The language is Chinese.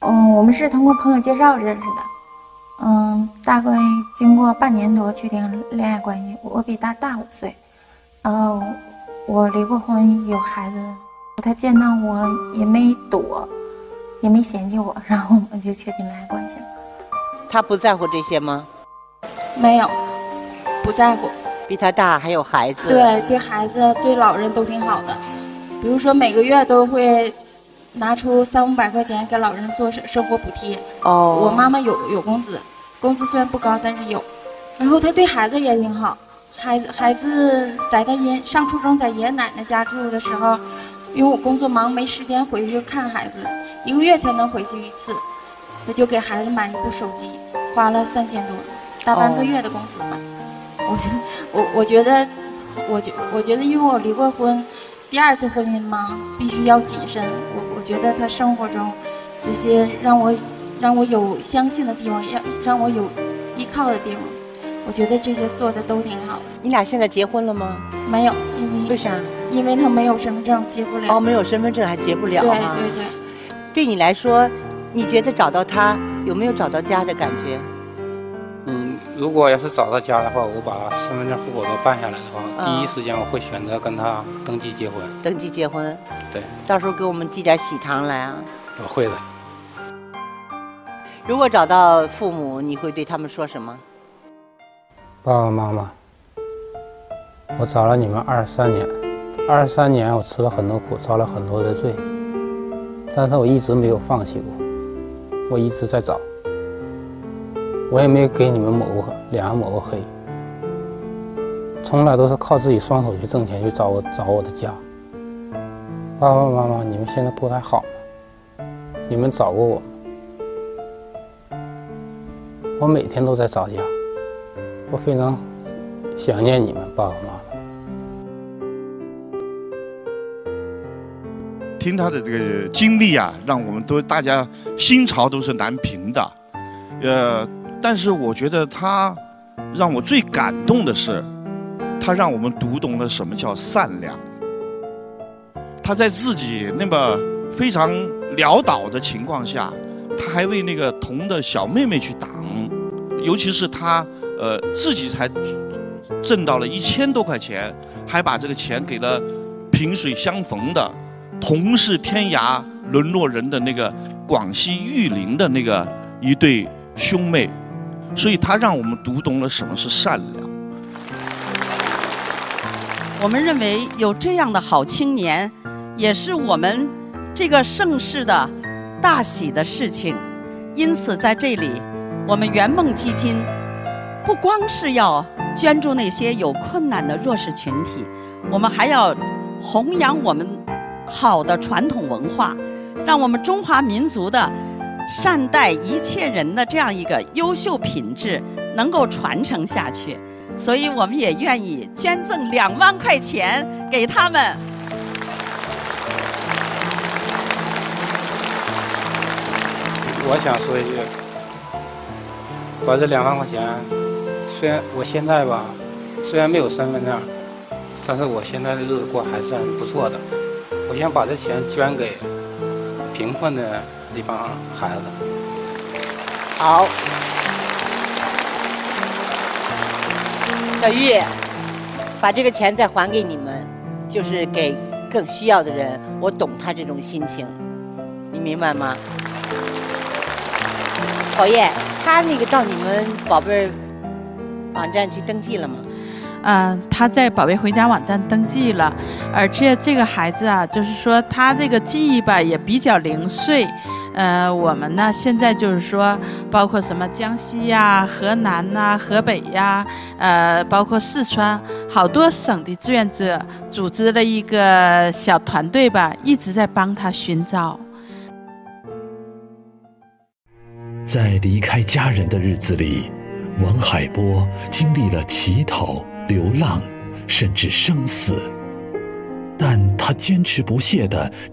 我们是通过朋友介绍认识的。大概经过半年多确定恋爱关系，我比他大5岁。我离过婚，有孩子，他见到我也没躲，也没嫌弃我，然后我们就确定恋爱关系了。 他不在乎这些吗？ 没有，不在乎。 比他大还有孩子。 对孩子对老人都挺好的，比如说每个月都会拿出300-500块钱给老人做生活补贴。我妈妈有工资，工资虽然不高，但是有。然后他对孩子也挺好，孩子在他上初中在爷爷奶奶家住的时候，因为我工作忙没时间回去看孩子，1个月才能回去1次，他就给孩子买一部手机，花了3000多，大半个月的工资吧。我觉得，因为我离过婚，第2次婚姻嘛，必须要谨慎。我觉得他生活中这些让我有相信的地方，让我有依靠的地方，我觉得这些做的都挺好的。 你俩现在结婚了吗？ 没有， 为啥？ 因为他没有身份证，结不了。 没有身份证还结不了啊？ 对。 对你来说，你觉得找到他有没有找到家的感觉？ 如果要是找到家的话，我把身份证、户口都办下来的话，第一时间我会选择跟他登记结婚。 登记结婚？ 对。 到时候给我们寄点喜糖来啊。 我会的。 如果找到父母，你会对他们说什么？ 爸爸妈妈，我找了你们23年，23年我吃了很多苦，遭了很多的罪，但是我一直没有放弃过，我一直在找，我也没有给你们脸上抹过黑，从来都是靠自己双手去挣钱，去找我的家。爸爸妈妈，你们现在过得还好吗？你们找过我吗？我每天都在找家，我非常想念你们，爸爸妈妈。 听他的这个经历啊，让我们大家心潮都是难平的。但是我觉得他让我最感动的是，他让我们读懂了什么叫善良。他在自己那么非常潦倒的情况下，他还为那个童的小妹妹去挡，尤其是他自己才挣到了1000多块钱，还把这个钱给了萍水相逢的同是天涯沦落人的那个广西玉林的那个一对兄妹，所以他让我们读懂了什么是善良。 我们认为有这样的好青年，也是我们这个盛世的大喜的事情。因此在这里，我们圆梦基金不光是要捐助那些有困难的弱势群体，我们还要弘扬我们好的传统文化，让我们中华民族的善待一切人的这样一个优秀品质能够传承下去。所以我们也愿意捐赠2万块钱给他们。 我想说一句，把这2万块钱，虽然我现在吧，虽然没有身份证，但是我现在的日子过还算不错的。我想把这钱捐给贫困的一帮孩子。 好，小玉，把这个钱再还给你们，就是给更需要的人。我懂他这种心情，你明白吗？讨厌，他那个到你们宝贝网站去登记了吗？ 他在宝贝回家网站登记了，而且这个孩子啊，就是说他这个记忆吧也比较零碎。我们呢现在就是说，包括什么江西呀、河南呐、河北呀，包括四川，好多省的志愿者组织了一个小团队吧，一直在帮他寻找。 在离开家人的日子里，王海波经历了乞讨、流浪，甚至生死，但他坚持不懈地